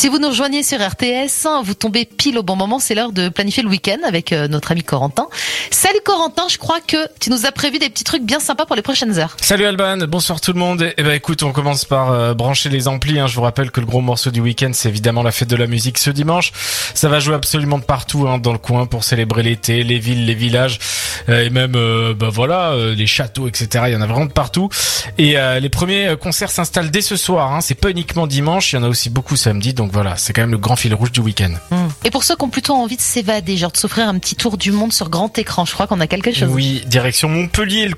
Si vous nous rejoignez sur RTS, vous tombez pile au bon moment, c'est l'heure de planifier le week-end avec notre ami Corentin. Salut Corentin, je crois que tu nous as prévu des petits trucs bien sympas pour les prochaines heures. Salut Alban, bonsoir tout le monde. Eh ben écoute, on commence par brancher les amplis. Je vous rappelle que le gros morceau du week-end, c'est évidemment la fête de la musique ce dimanche. Ça va jouer absolument de partout dans le coin pour célébrer l'été, les villes, les villages et même les châteaux, etc. Il y en a vraiment de partout. Et les premiers concerts s'installent dès ce soir. C'est pas uniquement dimanche, il y en a aussi beaucoup samedi. Donc voilà, c'est quand même le grand fil rouge du week-end. Et pour ceux qui ont plutôt envie de s'évader, genre de s'offrir un petit tour du monde sur grand écran, je crois qu'on a quelque chose. Oui, direction Montpellier, le